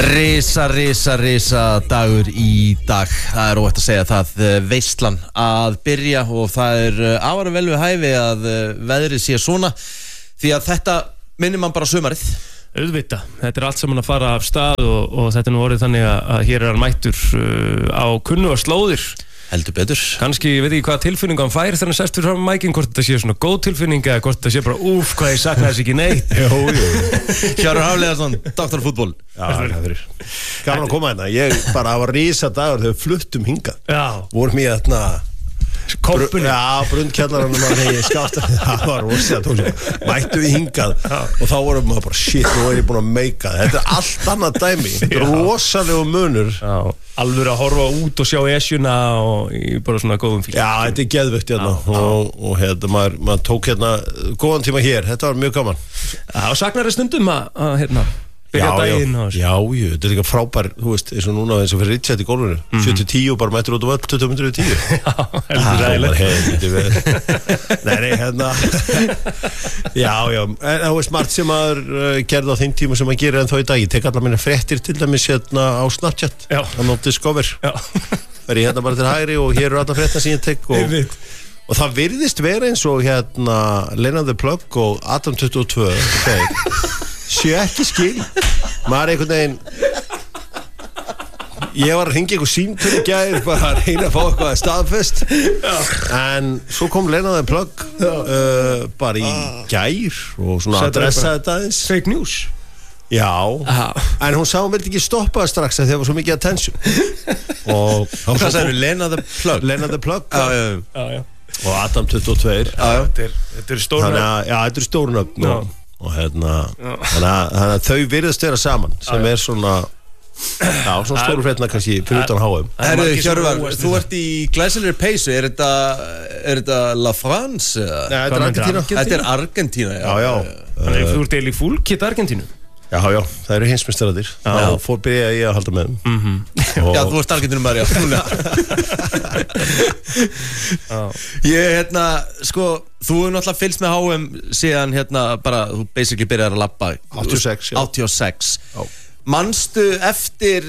Risa dagur í dag. Það óhætt að segja það. Veislan að byrja og það afar vel við hæfi að veðrið sé svona, því að þetta minnir mann bara sumarið. Auðvitað, þetta allt saman að fara af stað og þetta nú orðið þannig að hér hann mættur á kunnuga slóðir. Heldur betur. Kannski, ég veit ekki hvaða tilfinning hann fær þegar hann sest fyrir fram mækinn, hvort þetta sé svona góð tilfinning eða hvort þetta sé bara hvað ég sakna þess ekki neitt. Jú. Hjörvar Hafliðarsson, Dr. Fútból. Já, það fyrir. Gaman að koma hérna. Ég bara var risa dagur þegar við fluttum hingað. Já. Vorum í þarna Kompunni. Já, brunnkjallaranum var þegar skafta. Það var rosalega mættu við hingað og þá vorum maður bara shit, nú ég búin að meika það. Þetta allt annað dæmi. Þetta rosalegu munur. Já. Alveg að horfa út og sjá esjuna og í bara svona góðum fíl. Já, þetta geðvögt hérna og hérna, maður tók hérna góðan tíma hér. Þetta var mjög gaman. Já, og saknar þér stundum að hérna byrja daginn og Já, þetta líka frábær, þú veist, eins og núna eins og fyrir Richard í gólfinu, 7-10 bara mættur út á völl, 20 minnur yfir 10. heldur ræðilegt. Nei, hérna Já, en þú veist margt sem maður gerði á þeim tíma sem maður gerir en þá í dag. Ég tek allar minna fréttir til dæmis hérna á Snapchat, hann á Discover. Fer ég hérna bara til hægri og hér allar fréttina sem ég tek og það virðist vera eins og hérna Lena the Plug og Adam 22 séu ekki skil. Maður einhvern veginn ég var að hringja eitthvað símtöl í gær bara að reyna að fá eitthvað staðfest en svo kom Lena the Plug bara í gær og svona adressaði þetta aðeins. Fake news. Já, en hún sá hún vildi ekki stoppa það strax þegar það var svo mikið attention og hvað sagði Lena the Plug? Lena the Plug Já. og Adam 22. Þetta stórnöfn. Já, þetta stórnöfn og hérna þannig að þau virðast vera saman sem svona svona stóru fréttina kannski fyrir utan HM. Herru Hjörvar, þú ert í glæsilegri peysu. Er þetta La France? Nei, þetta er Argentína. Þetta er Argentína, já. Þannig að þú ert eiginlega í fullkit Argentínu. Já, það eru heimsmeistaratir og fór byrja ég að halda með þeim. Já, þú ert Argentínum maður, Ég, sko, þú hefur náttúrulega fylgst með HM síðan, bara, þú basically byrjar að labba 86. Manstu eftir,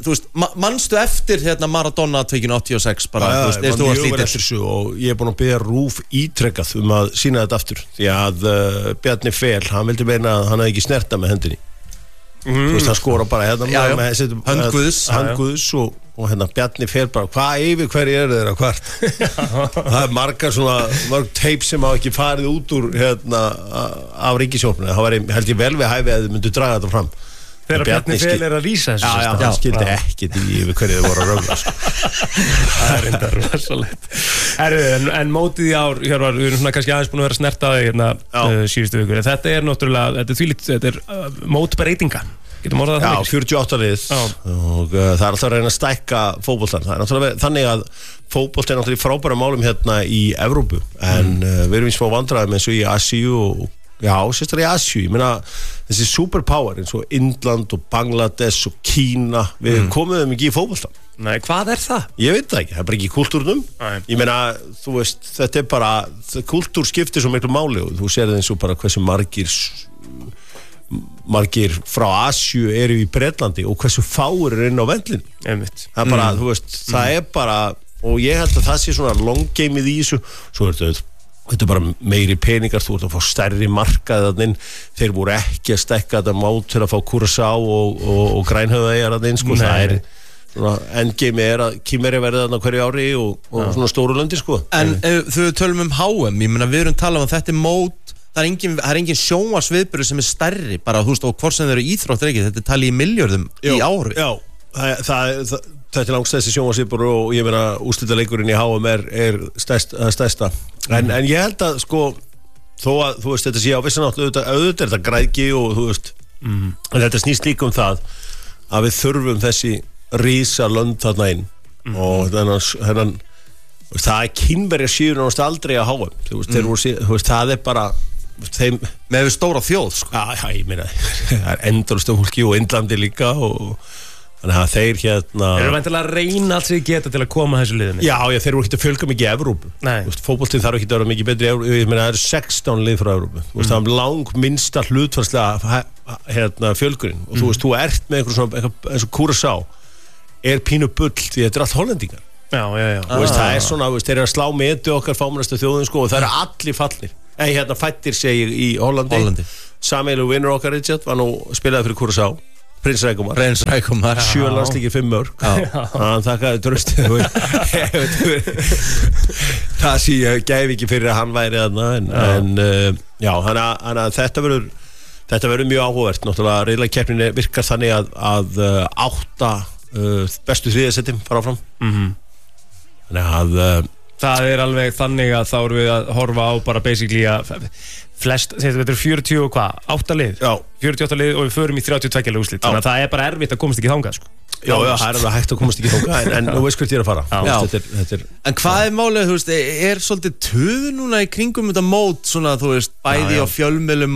Maradona tvekinu 86 bara, þú veist, mjög vel eftir þessu og ég búin að biðja RÚV ítrekkað að sína þetta aftur því að Bjarni Fel, hann vildi meina að hann hefði ekki snerta með hendinni. Þú veist, hann skora bara hérna hönd Guðs og hérna Bjarni Fel bara, hvað yfir hverju þeirra hvart? Það margar mörg teip sem hafa ekki farið út úr af ríkisjónfuna. Það var held ég vel við hæfi að þið myndu draga þetta fram. Þegar Bjarni Fel að lýsa þessu. Já, hann skildi ekkert yfir hverju þið voru að rögla. Það er enda rosalegt. En mótið í ár, Hjörvar, við erum kannski aðeins búin að vera að snerta þig síðustu vikur. Þetta er náttúrulega, þetta er mótbreytinga. Getum orðað það þannig? Já, 48 lið og það er alltaf að reyna að stækka fótboltann. Það er náttúrulega þannig að fótbolt er náttúrulega í frábæra málum hérna í Evrópu en við erum í smá vandræðum eins og í Asíu og sérstaklega í Asíu. Ég meina þessi superpower eins og Indland og Bangladesh og Kína, við komum þeim ekki í fótboltann. Nei, hvað er það? Ég veit það ekki, það er bara ekki í kultúrnum. Ég meina, þú veist, þetta er bara kultúr skiptir svo miklu máli og þú sér það eins og bara hversu margir frá Asíu eru í Bretlandi og hversu fáir eru inn á vellinu. Það er bara, þú veist, það er bara og ég held að það sé svona long gameið í þessu. Svo þetta er bara meiri peningar, þú ert að fá stærri markaðinn, þeir voru ekki að stekka þetta mát til að fá Curaçao og Grænhöfðaeyjar sko, það er svona, endgame er að Kínverjar verða þarna hverju ári og svona stóru löndi sko. En þau tölum HM, ég meina við erum talað að þetta er mót, það er engin sjónvarpsviðburður sem er stærri, bara þú veist, og hvort sem þeir eru íþróttir ekki, þetta er talið í milljörðum í ári. Já, þetta er langstæðsti sjónvarpsviðburður og ég meina úrslitaleikurinn í HM er stærsta. En ég held að sko þó að þú veist þetta sé á vissan átt auðvitað er þetta græðgi og þú veist en þetta snýst líka það að við þurfum þessi rísa lönd þarna inn og þennan það er Kínverjar síður náttúrulega aldrei að HM þú veist það er bara þeim með stóra þjóð sko. Já, ég meina það er endalaust af fólki og Indlandi líka og Þannig að þeir hérna Þeir eru væntanlega að reyna allt sem geta til að koma þessu liðinu. Já, þeir eru ekki að fjölga mikið í Evrópu. Fótboltinn þarf ekki að vera mikið betri í Evrópu. Ég meina, það eru 16 lið frá Evrópu. Það er lang minnsta hlutfallslega fjölgunin. Og þú ert með einhver svona, eins og Curaçao er pínu bull því þetta er allt hollendingar. Já. Það er svona, þeir eru að slá metu okkar fámennastu þjóðin sko, og það eru allir fallnir. Fættir segir í Hollandi. Sameiginlegur vinnur okkar Richard var nú spilaði fyrir Curaçao. Prins Rækomar 7 landslíkir 5 mörg hann þakkaði tröstið það sé ég gæfi ekki fyrir að hann væri þarna en já, þetta verður mjög áhugavert náttúrulega reyðlega keppninni virkar þannig að 8 bestu þriðasettim fara áfram þannig að það er alveg þannig að þá erum við að horfa á bara basically að flest, þetta er 40 og hvað, 8 lið? Já. 48 lið og við förum í 32 lið úrslit, þannig að það er bara erfitt að komast ekki þangað, sko. Já, það er alveg hægt að komast ekki þangað, en nú veist hvert ég er að fara. Þetta er... En hvað er málið, þú veist, er svolítið töð núna í kringum þetta mót, svona, þú veist, bæði á fjölmiðlum